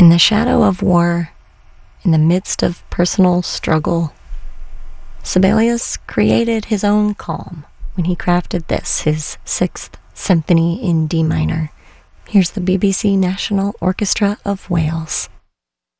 In the shadow of war, in the midst of personal struggle, Sibelius created his own calm when he crafted this, his Sixth Symphony in D minor. Here's the BBC National Orchestra of Wales.